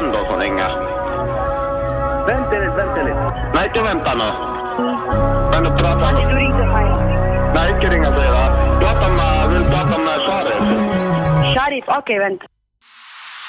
vän då som ringer. Vänta lite. Nej, inte vänta nu. Men du pratar... Du ringde mig. Nej, inte ringa sig då. Vill prata med Sharif. Sharif, okej, vänta.